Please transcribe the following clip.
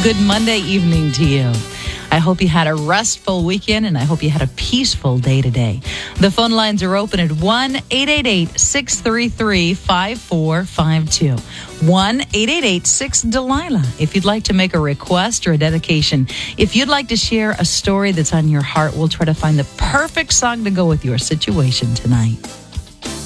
Good Monday evening to you. I hope you had a restful weekend, and I hope you had a peaceful day today. The phone lines are open at 1-888-633-5452. 1-888-6-DELILA. If you'd like to make a request or a dedication, if you'd like to share a story that's on your heart, we'll try to find the perfect song to go with your situation tonight.